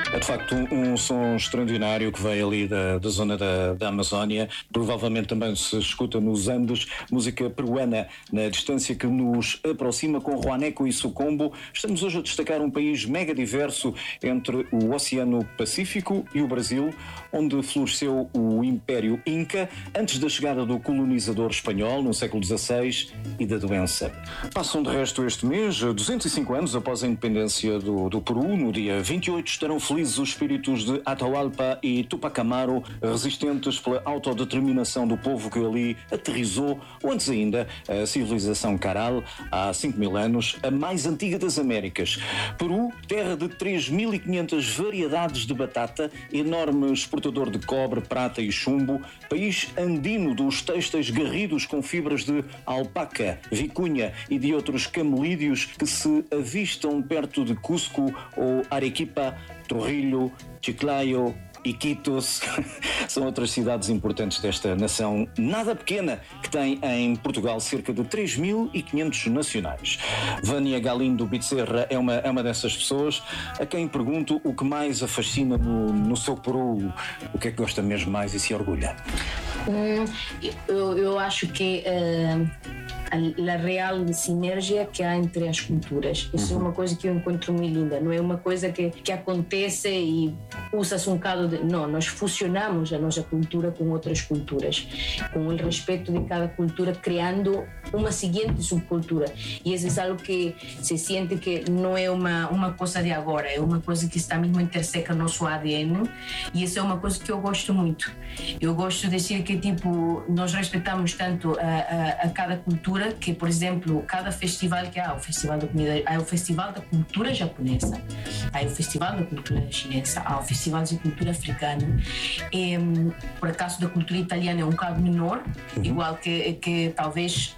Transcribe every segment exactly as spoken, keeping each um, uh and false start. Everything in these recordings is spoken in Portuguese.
É de facto um, um som extraordinário que veio ali da, da zona da, da Amazónia. Provavelmente também se escuta nos Andes, música peruana na distância que nos aproxima com Juaneco e Sucombo. Estamos hoje a destacar um país mega diverso entre o Oceano Pacífico e o Brasil, onde floresceu o Império Inca antes da chegada do colonizador espanhol no século dezasseis e da doença. Passam de resto este mês, duzentos e cinco anos após a independência do, do Peru. No dia vinte e oito estarão felizes os espíritos de Atahualpa e Tupac Amaru, resistentes pela autodeterminação do povo que ali aterrizou, ou antes ainda, a civilização Caral, há cinco mil anos, a mais antiga das Américas. Peru, terra de três mil e quinhentas variedades de batata, enorme exportador de cobre, prata e chumbo, país andino dos têxteis garridos com fibras de alpaca, vicunha e de outros camelídeos que se avistam perto de Cusco ou Arequipa, Trujillo, Chiclayo, Iquitos, são outras cidades importantes desta nação nada pequena, que tem em Portugal cerca de três mil e quinhentos nacionais. Vânia Galindo Bezerra é uma, é uma dessas pessoas a quem pergunto o que mais a fascina no, no seu Peru, o que é que gosta mesmo mais e se orgulha. Hum, eu, eu acho que uh, a, a real sinergia que há entre as culturas, isso uhum. é uma coisa que eu encontro muito linda, não é uma coisa que, que acontece e usa-se um bocado de... Não, nós fusionamos a nossa cultura com outras culturas, com o respeito de cada cultura, criando uma seguinte subcultura. E isso é algo que se sente que não é uma, uma coisa de agora, é uma coisa que está mesmo interseca no nosso A D N, e isso é uma coisa que eu gosto muito. Eu gosto de dizer que, tipo, nós respeitamos tanto a, a, a cada cultura que, por exemplo, cada festival que há, o Festival da Comida, há o Festival da Cultura Japonesa, há o Festival da Cultura Chinesa, há o Festival de Cultura Africana, e, por acaso da cultura italiana é um bocado menor, uhum. igual que, que talvez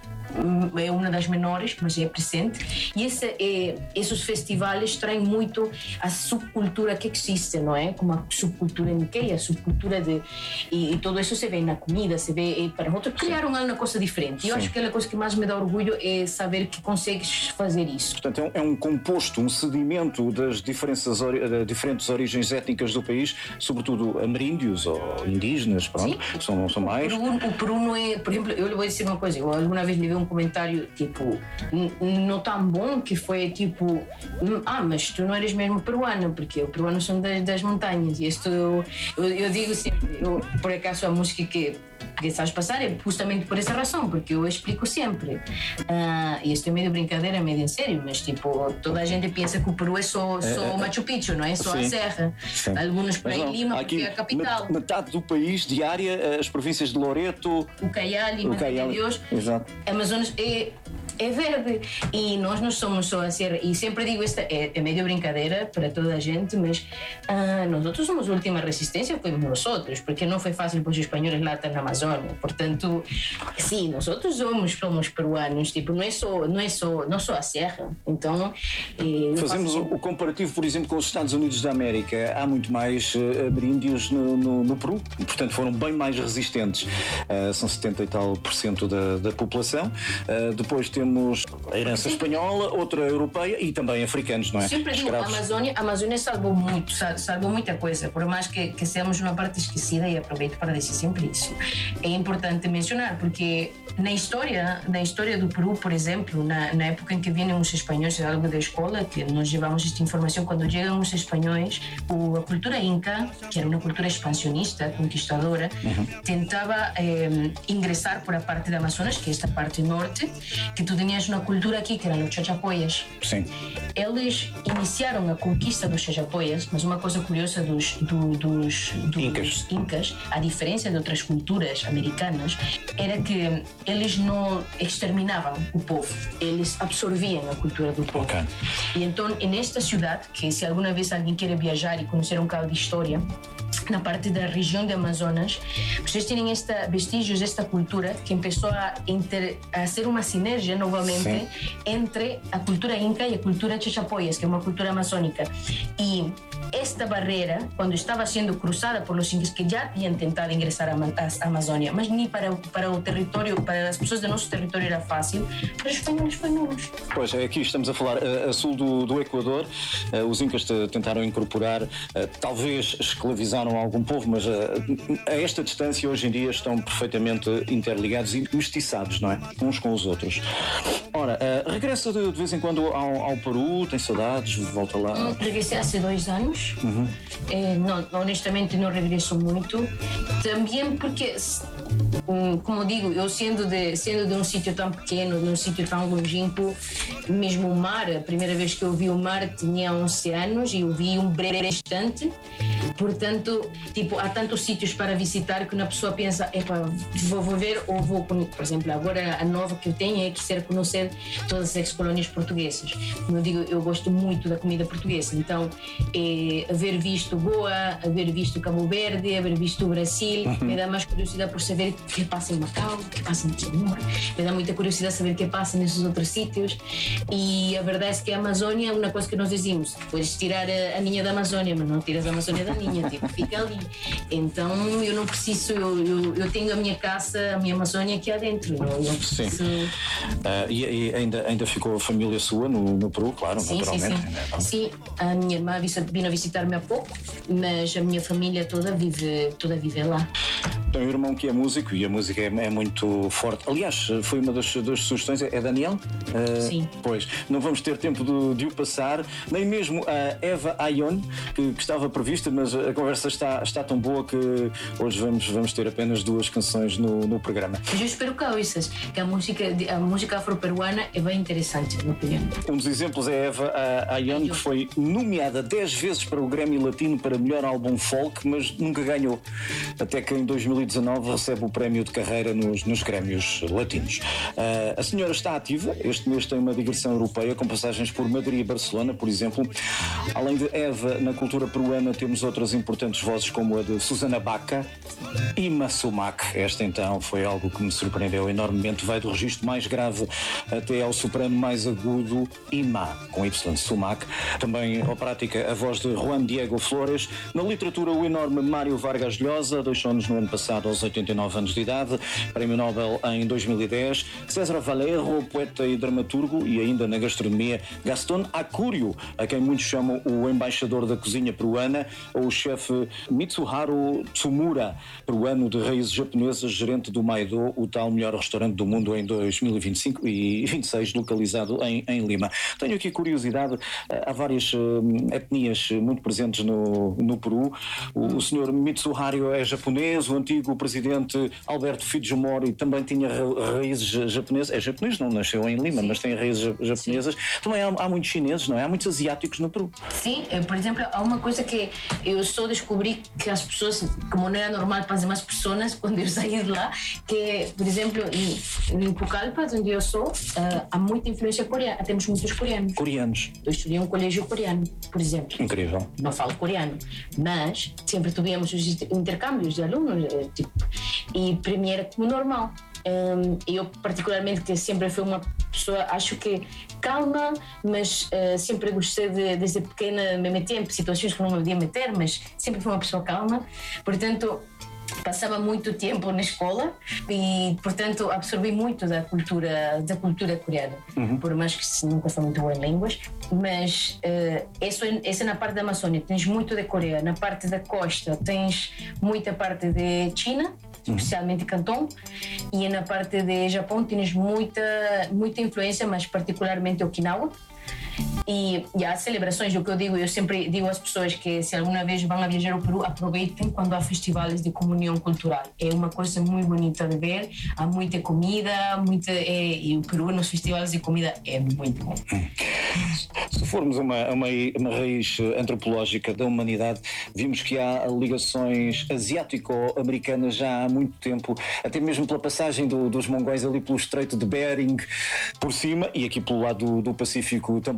é uma das menores, mas é presente, e esse, é, esses festivais traem muito a subcultura que existe, não é? Como a subcultura Nikkei, a subcultura de... E, e tudo isso se vê na comida, se vê... para outros criaram uma coisa diferente. E eu acho que a coisa que mais me dá orgulho é saber que consegues fazer isso. Portanto, é um, é um composto, um sedimento das diferentes, das diferentes origens étnicas do país, sobretudo ameríndios ou indígenas, pronto, são, são mais... O Peru, o Peru não é... Por exemplo, eu lhe vou dizer uma coisa, eu alguma vez me vi um comentário tipo não tão bom, que foi tipo ah, mas tu não eres mesmo peruano, porque os peruanos são das, das montanhas, e isto eu, eu, eu digo sempre, eu, por acaso a música que que sabes passar é justamente por essa razão, porque eu explico sempre, uh, e isto é meio brincadeira, meio em sério, mas tipo, toda a gente pensa que o Peru é só, só é, Machu Picchu, não é? Só sim, a serra, sim. Alguns para aí Lima, porque é a capital. Metade do país, de área, as províncias de Loreto, o Caiali, Madre de Deus, Amazonas é é verde, e nós não somos só a ser, e sempre digo esta é, é meio brincadeira para toda a gente, mas ah, nós outros somos a última resistência, fomos nós outros, porque não foi fácil para os espanhóis lá estar na Amazônia, portanto sim, nós outros somos, somos peruanos, tipo, não é só, não é só, não só a serra, então eh, fazemos faço... o comparativo, por exemplo, com os Estados Unidos da América, há muito mais uh, ameríndios no, no, no Peru, e, portanto foram bem mais resistentes, uh, são setenta e tal por cento da, da população, uh, depois temos temos a herança espanhola, outra europeia e também africanos, não é? Sempre digo, a Amazônia, a Amazônia salvou muito, salvou muita coisa, por mais que, que seamos uma parte esquecida, e aproveito para dizer sempre isso. É importante mencionar, porque na história, na história do Peru, por exemplo, na, na época em que vinham os espanhóis, é algo da escola, que nós levamos esta informação, quando chegam os espanhóis, o, a cultura inca, que era uma cultura expansionista, conquistadora, uhum. tentava eh, ingressar por a parte da Amazonas, que é esta parte norte, que tu tinhas uma cultura aqui, que eram os chachapoias. Sim. Eles iniciaram a conquista dos chachapoias, mas uma coisa curiosa dos, do, dos, dos incas. incas, a diferença de outras culturas americanas, era que eles não exterminavam o povo, eles absorviam a cultura do povo. Okay. E então, nesta cidade, que se alguma vez alguém quer viajar e conhecer um bocado de história, na parte da região de Amazonas, vocês têm esta, vestígios desta cultura que começou a, inter, a ser uma sinergia novamente Sim. entre a cultura inca e a cultura chachapoias, que é uma cultura amazônica. E esta barreira, quando estava sendo cruzada por los índios que já tinham tentado ingressar à Amazônia, mas nem para, para o território, para as pessoas do nosso território era fácil, para os espanhóis foi nulos. Pois, aqui estamos a falar a, a sul do, do Equador, uh, os incas tentaram incorporar, uh, talvez escravizaram algum povo, mas uh, a esta distância hoje em dia estão perfeitamente interligados e mestiçados, não é? Uns com os outros. Ora, uh, regressa de, de vez em quando ao, ao Peru, tem saudades, volta lá? Hum, regressei há dois anos. Uhum. É, não, honestamente não regresso muito. Também porque, como digo, eu sendo de, sendo de um sítio tão pequeno, de um sítio tão longínquo, mesmo o mar, a primeira vez que eu vi o mar tinha onze anos e eu vi um breve instante. Portanto, tipo, há tantos sítios para visitar que uma pessoa pensa, epa, vou, vou ver ou vou, por exemplo, agora a nova que eu tenho é que quero conhecer todas as ex-colónias portuguesas. Como eu digo, eu gosto muito da comida portuguesa, então é, haver visto Goa, haver visto Cabo Verde, haver visto o Brasil, uhum. me dá mais curiosidade por saber o que passa em Macau, o que passa em Timor, me dá muita curiosidade saber o que passa nesses outros sítios. E a verdade é que a Amazônia é uma coisa que nós dizemos, podes tirar a, a ninha da Amazônia, mas não tiras a Amazônia da ninha, tipo, fica ali. Então eu não preciso, eu, eu, eu tenho a minha casa, a minha Amazônia aqui adentro. Não, eu preciso... Sim. Uh, e, e ainda, ainda ficou a família sua no, no Peru, claro, sim, naturalmente. Sim, sim. sim, a minha irmã vino visitar-me há pouco, mas a minha família toda vive, toda vive lá. Tem um irmão que é músico e a música é, é muito forte. Aliás, foi uma das, das sugestões, é Daniel? Uh, Sim. Pois, não vamos ter tempo de, de o passar, nem mesmo a Eva Ayllón, que, que estava prevista, mas a conversa está, está tão boa que hoje vamos, vamos ter apenas duas canções no, no programa. Mas eu espero que ouças, que a música, a música afro-peruana é bem interessante, na minha opinião. Um dos exemplos é a Eva Ayllón, que foi nomeada dez vezes para o Grammy Latino para melhor álbum folk, mas nunca ganhou. Até que em dois mil e dezanove recebe o prémio de carreira nos, nos Grémios Latinos. Uh, a senhora está ativa, este mês tem uma digressão europeia com passagens por Madrid e Barcelona, por exemplo. Além de Eva, na cultura peruana temos outras importantes vozes como a de Susana Baca e Massumac. Esta então foi algo que me surpreendeu enormemente, vai do registro mais grave até ao soprano mais agudo, Ima, com Y, Sumac. Também operática a voz de Juan Diego Flores. Na literatura, o enorme Mário Vargas Llosa, deixou-nos no ano passado aos oitenta e nove anos de idade, Prémio Nobel em dois mil e dez. César Valero, poeta e dramaturgo, e ainda na gastronomia, Gastón Acúrio, a quem muitos chamam o embaixador da cozinha peruana, ou o chefe Mitsuharu Tsumura, peruano de raízes japonesas, gerente do Maido, o tal melhor restaurante do mundo em dois mil e vinte e cinco e vinte e seis, localizado em, em Lima. Tenho aqui curiosidade, há várias uh, etnias muito presentes no, no Peru. O, o senhor Mitsuharu é japonês, o antigo presidente Alberto Fujimori também tinha ra raízes japonesas. É japonês, não nasceu em Lima, sim, mas tem raízes japonesas. Sim. Também há, há muitos chineses, não é? Há muitos asiáticos no Peru. Sim, por exemplo, há uma coisa que eu só descobri que as pessoas, como não era normal para as demais pessoas, quando eu saí de lá, que, por exemplo, em, em Pucallpa, onde eu sou, uh, há muita influência coreana. Temos muitos coreanos. Coreanos. Eu estudei em um colégio coreano, por exemplo. Incrível. Não falo coreano, mas sempre tivemos os intercâmbios de alunos, tipo, e para mim era como normal. Um, eu particularmente, que sempre fui uma pessoa, acho que calma, mas uh, sempre gostei de, desde pequena, me meter em situações que não me podia meter, mas sempre fui uma pessoa calma, portanto passava muito tempo na escola e, portanto, absorvi muito da cultura, da cultura coreana. Uhum. Por mais que nunca sou muito boa em línguas, mas uh, essa, essa na parte da Amazônia tens muito de Coreia, na parte da costa tens muita parte de China, especialmente Canton, e na parte de Japão tens muita, muita influência, mas particularmente Okinawa. E, e há celebrações, o que eu digo, eu sempre digo às pessoas que se alguma vez vão a viajar ao Peru, aproveitem quando há festivais de comunhão cultural. É uma coisa muito bonita de ver, há muita comida, muita, é, e o Peru nos festivais de comida é muito bom. Se formos uma, uma, uma raiz antropológica da humanidade, vimos que há ligações asiático-americanas já há muito tempo, até mesmo pela passagem do, dos mongóis ali pelo Estreito de Bering por cima, e aqui pelo lado do, do Pacífico também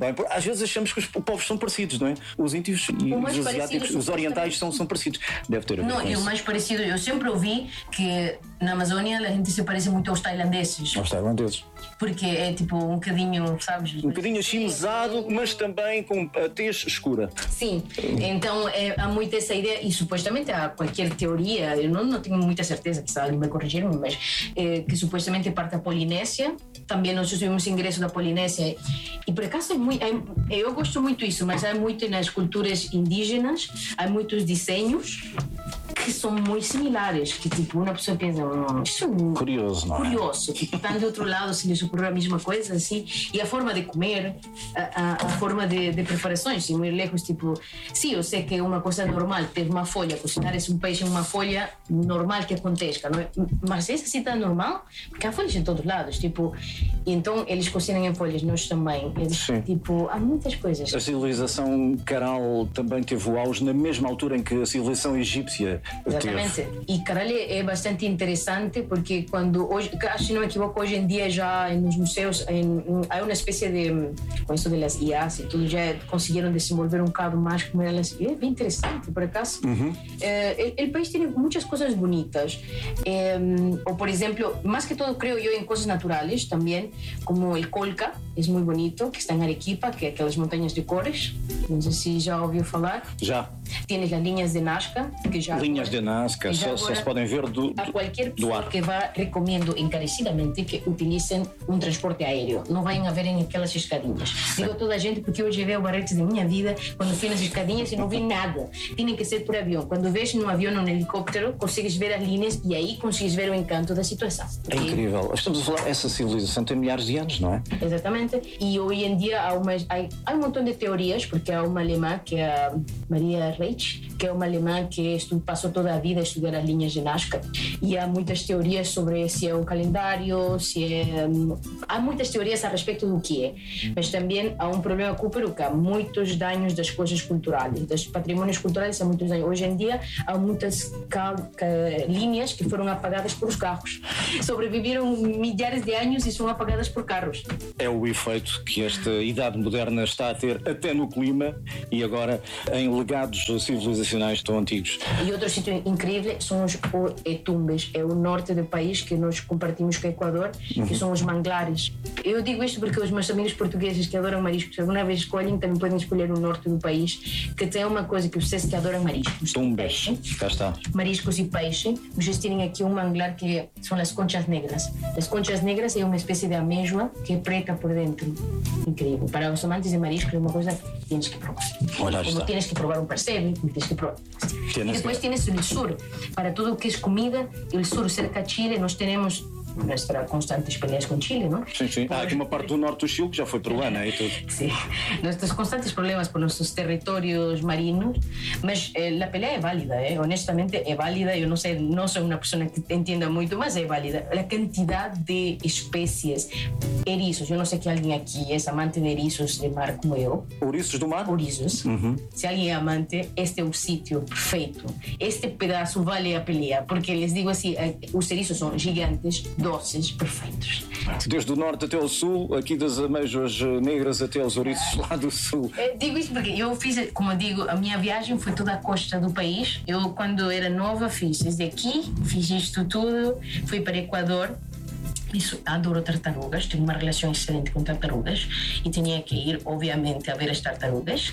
também. Às vezes achamos que os povos são parecidos, não é? Os índios e os asiáticos, os orientais são, são parecidos. Deve ter a ver Não, com e isso. o mais parecido, eu sempre ouvi que na Amazônia a gente se parece muito aos tailandeses. Aos tailandeses. Porque é tipo um bocadinho, sabes? Um bocadinho achinesado, mas também com a tez escura. Sim, então é, há muito essa ideia, e supostamente há qualquer teoria, eu não, não tenho muita certeza, que alguém vai corrigir-me, mas é, que supostamente parte da Polinésia, também nós tivemos ingresso da Polinésia, e por acaso é muito, é, eu gosto muito disso, mas há muito nas culturas indígenas, há muitos desenhos que são muito similares, que tipo, uma pessoa pensa, oh, isso é curioso, não é? Curioso, que estão de outro lado, se lhes ocorreu a mesma coisa, assim, e a forma de comer, a, a, a forma de, de preparações, e muito lejos, tipo, sim, eu sei que é uma coisa normal ter uma folha, cozinhar esse um peixe em uma folha, normal que aconteça, não é? Mas essa assim está normal, porque há folhas em todos os lados, tipo, e então eles cozinham em folhas, nós também, eles, Sim. tipo, há muitas coisas. A civilização caral também teve o auge na mesma altura em que a civilização egípcia Exatamente. teve. E Caralho é bastante interessante porque quando hoje, acho que não me equivoco, hoje em dia já nos museus em, há uma espécie de, com isso das I As e tudo, já conseguiram desenvolver um bocado mais como elas. É bem interessante, por acaso. Uhum. É, o país tem muitas coisas bonitas. É, ou, por exemplo, mais que todo, creio eu, em coisas naturais também, como o Colca, é muito bonito, que está em Arequipa, que é aquelas montanhas de cores. Não sei se já ouviu falar. Já. Tienes as linhas de Nazca, que já Linhas de Nazca, só, só se podem ver do, do, a qualquer do pessoa ar. que vá, recomendo encarecidamente que utilicem um transporte aéreo. Não venham a verem aquelas escadinhas. Digo a toda a gente porque hoje vejo barretes da minha vida quando fui nas escadinhas e não vi nada. Tem que ser por avião. Quando vês num avião ou num helicóptero, consegues ver as linhas e aí consegues ver o encanto da situação. É incrível. Estamos a falar, essa civilização tem milhares de anos, não é? Exatamente. E hoje em dia há, umas, há, há um montão de teorias, porque há uma alemã que é a Maria Reich, que é uma alemã que estu, passou toda a vida a estudar as linhas de Nazca, e há muitas teorias sobre se é um calendário, se é... Hum, há muitas teorias a respeito do que é, mas também há um problema com o Peru, que há muitos danos das coisas culturais, dos patrimónios culturais, há muitos danos. Hoje em dia há muitas cal, cal, linhas que foram apagadas por os carros. Sobreviveram milhares de anos e são apagadas por carros. É o efeito que esta idade moderna está a ter até no clima e agora em legados civilizacionais tão antigos. E outro sítio incrível são os Etumbes, é o norte do país que nós compartimos com o Equador, uhum. que são os manglares. Eu digo isto porque os meus amigos portugueses que adoram mariscos, alguma vez escolhem, também podem escolher o norte do país, que tem uma coisa que vocês que adoram mariscos. Tumbes, cá está. Mariscos e peixe. Vocês têm aqui um manglar que são as conchas negras. As conchas negras é uma espécie de amêijoa que é preta por dentro. Incrível. Para os amantes de mariscos é uma coisa que tienes que provar. Olha, como está. tienes que provar um percebe, tienes que provar. Tienes e depois que... tienes o sur. Para tudo o que é comida, o sur cerca de Chile, nós temos nuestras constantes peleas com Chile, não? Sim, sim. Há aqui uma parte do norte do Chile que já foi peruana e tudo. Sim. Nuestros constantes problemas por nossos territórios marinos, mas eh, a pelea é válida, eh? honestamente é válida. Eu não sei, não sou uma pessoa que entenda muito, mas é válida. A quantidade de espécies, eriços, eu não sei que alguém aqui é amante de eriços de mar como eu. Ouriços do mar? Ouriços. Uhum. Se alguém é amante, este é o sítio perfeito. Este pedaço vale a pelea, porque les digo assim, os eriços são gigantes, doces, perfeitos. Desde o norte até o sul, aqui das amêijoas negras até aos ouriços lá do sul. Eu digo isso porque eu fiz, como eu digo, a minha viagem foi toda a costa do país. Eu, quando era nova, fiz desde aqui, fiz isto tudo, fui para o Equador. Isso, adoro tartarugas, tenho uma relação excelente com tartarugas e tinha que ir, obviamente, a ver as tartarugas.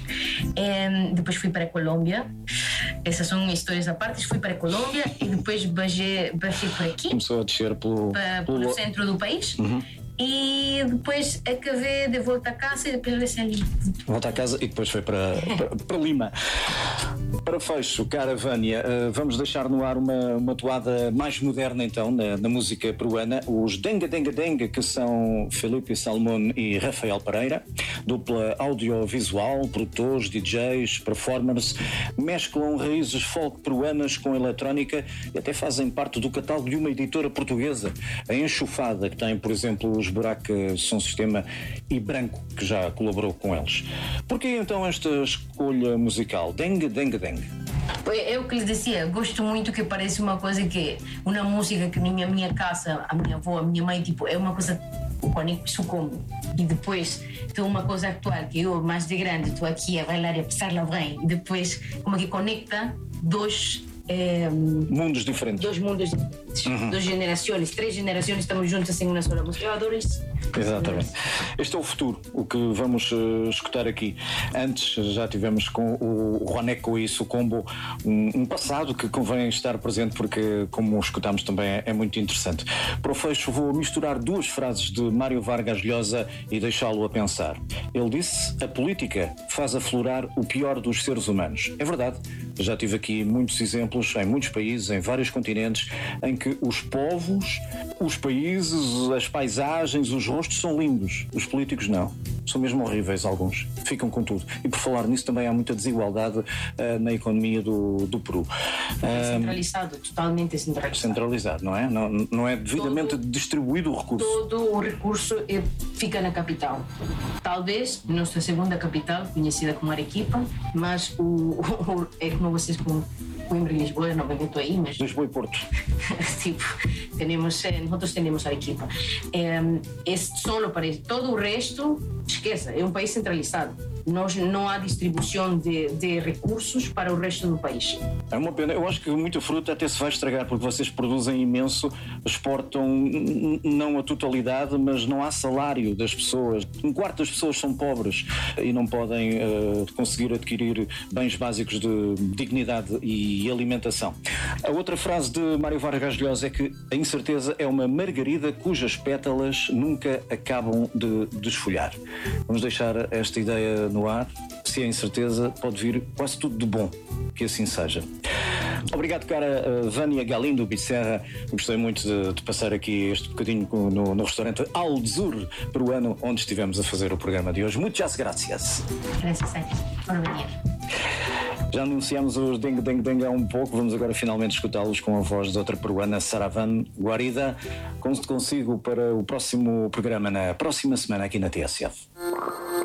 E depois fui para a Colômbia. Essas são histórias à parte. Fui para a Colômbia e depois baixei, baixei por aqui. Começou a descer pelo... Para, pelo... pelo centro do país. Uhum. E depois acabei de volta a casa e depois desci ali. Volta a casa e depois foi para, para, para Lima. Para fecho, cara Vânia, vamos deixar no ar uma, uma toada mais moderna então na, na música peruana. Os Denga Denga Denga, que são Felipe Salmón e Rafael Pereira, dupla audiovisual, produtores, D Js, performers, mesclam raízes folk peruanas com eletrónica e até fazem parte do catálogo de uma editora portuguesa, a Enxofada, que tem, por exemplo, os Buraca Som Sistema e Branco, que já colaborou com eles. Porquê então esta escolha musical? Dengue, dengue, dengue. É o que lhes dizia, gosto muito que parece uma coisa que uma música que na minha casa, a minha avó, a minha mãe, tipo, é uma coisa o Juaneco e su combo. E depois tem uma coisa atual que eu, mais de grande, estou aqui a bailar e a passar-la bem. E depois, como que conecta dois... É, mundos diferentes. Dois mundos diferentes. Uhum. Duas gerações, três gerações estamos juntas em uma só música. Eu adoro isso. Exatamente. Este é o futuro, o que vamos uh, escutar aqui. Antes já tivemos com o Juaneco e su combo um, um passado que convém estar presente porque, como escutámos também, é, é muito interessante. Para o fecho vou misturar duas frases de Mário Vargas Llosa e deixá-lo a pensar. Ele disse: a política faz aflorar o pior dos seres humanos. É verdade. Já tive aqui muitos exemplos em muitos países, em vários continentes, em que os povos, os países, as paisagens, os rostos são lindos. Os políticos não. São mesmo horríveis alguns. Ficam com tudo. E por falar nisso também há muita desigualdade uh, na economia do, do Peru. É centralizado, uh, totalmente centralizado. Centralizado, não é? Não, não é devidamente todo, distribuído o recurso. Todo o recurso é, fica na capital. Talvez nossa segunda capital, conhecida como Arequipa, mas o, o, é como vocês com Coimbra e Lisboa, não me meto aí, mas... Lisboa e Porto. tipo, tenemos, nosotros tenemos Arequipa. É, é solo para isso. Todo o resto, esqueça, é um país centralizado. Nós, não há distribuição de, de recursos para o resto do país. É uma pena. Eu acho que muita fruta até se vai estragar, porque vocês produzem imenso, exportam não a totalidade, mas não há salário das pessoas. Um quarto das pessoas são pobres e não podem uh, conseguir adquirir bens básicos de dignidade e alimentação. A outra frase de Mário Vargas Llosa é que a incerteza é uma margarida cujas pétalas nunca acabam de desfolhar. Vamos deixar esta ideia no ar. Se é incerteza, pode vir quase tudo de bom. Que assim seja. Obrigado, cara uh, Vânia Galindo Bicerra. Gostei muito de, de passar aqui este bocadinho no, no restaurante Alzur peruano, onde estivemos a fazer o programa de hoje. Muchas gracias. Gracias por venir. Já anunciamos os Deng Deng Deng há um pouco, vamos agora finalmente escutá-los com a voz de outra peruana, Saravan Guarida. Conto consigo para o próximo programa na próxima semana aqui na T S F.